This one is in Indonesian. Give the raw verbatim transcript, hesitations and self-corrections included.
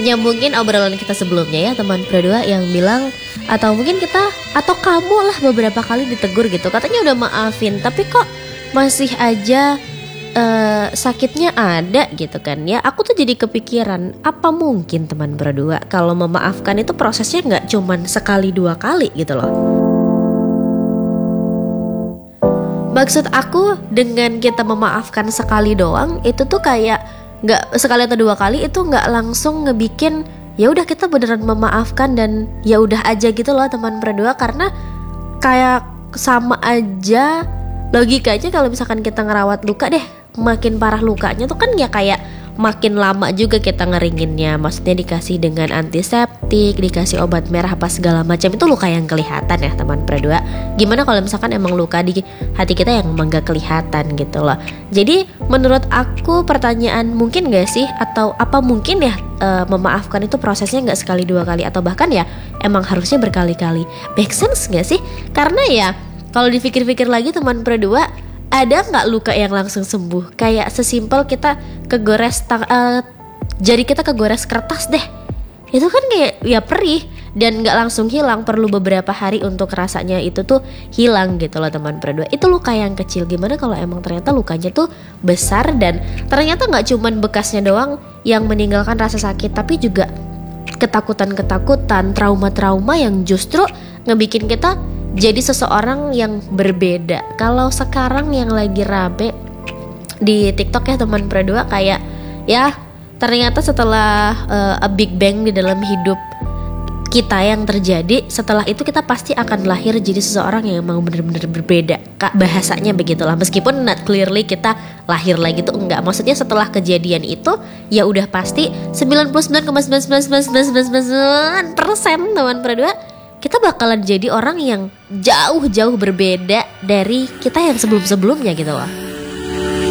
nyambungin obrolan kita sebelumnya ya teman berdua yang bilang, atau mungkin kita atau kamu lah beberapa kali ditegur gitu, katanya udah maafin tapi kok masih aja uh, sakitnya ada gitu kan ya. Aku tuh jadi kepikiran, apa mungkin teman berdua kalau memaafkan itu prosesnya nggak cuman sekali dua kali gitu loh. Maksud aku dengan kita memaafkan sekali doang itu tuh kayak nggak sekali atau dua kali itu nggak langsung ngebikin ya udah kita beneran memaafkan dan ya udah aja gitu loh teman berdua. Karena kayak sama aja logikanya kalau misalkan kita ngerawat luka deh, makin parah lukanya tuh kan ya kayak makin lama juga kita ngeringinnya. Maksudnya dikasih dengan antiseptik, dikasih obat merah apa segala macam, itu luka yang kelihatan ya teman berdua. Gimana kalau misalkan emang luka di hati kita yang emang gak kelihatan gitu loh. Jadi menurut aku pertanyaan mungkin gak sih, atau apa mungkin ya e, memaafkan itu prosesnya gak sekali dua kali, atau bahkan ya emang harusnya berkali-kali. Make sense gak sih? Karena ya kalau dipikir-pikir lagi teman berdua, ada nggak luka yang langsung sembuh? Kayak sesimpel kita kegores tang- uh, jari kita kegores kertas deh, itu kan kayak ya perih dan nggak langsung hilang, perlu beberapa hari untuk rasanya itu tuh hilang gitu loh teman berdua. Itu luka yang kecil. Gimana kalau emang ternyata lukanya tuh besar dan ternyata nggak cuman bekasnya doang yang meninggalkan rasa sakit, tapi juga ketakutan-ketakutan, trauma-trauma yang justru ngebikin kita jadi seseorang yang berbeda. Kalau sekarang yang lagi rame di TikTok ya teman berdua, kayak ya ternyata setelah uh, a big bang di dalam hidup kita yang terjadi, setelah itu kita pasti akan lahir jadi seseorang yang emang bener-bener berbeda. Kak, bahasanya begitulah. Meskipun not clearly kita lahir lagi tuh enggak. Maksudnya setelah kejadian itu ya udah pasti sembilan puluh sembilan koma sembilan sembilan sembilan sembilan sembilan sembilan persen teman berdua kita bakalan jadi orang yang jauh-jauh berbeda dari kita yang sebelum-sebelumnya gitu loh.